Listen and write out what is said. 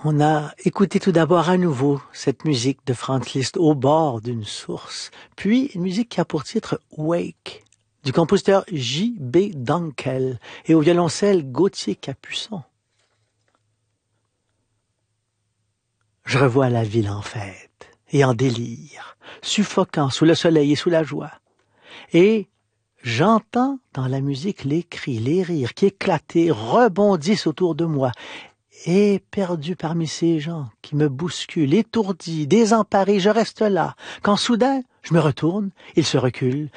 On a écouté tout d'abord à nouveau cette musique de Franz Liszt au bord d'une source, puis une musique qui a pour titre Wake, du compositeur J.B. Dunkel et au violoncelle Gauthier Capuçon. Je revois la ville en fête et en délire, suffocant sous le soleil et sous la joie. Et j'entends dans la musique les cris, les rires qui éclatent et rebondissent autour de moi. Et perdu parmi ces gens qui me bousculent, étourdi, désemparé, je reste là. Quand soudain, je me retourne, ils se reculent,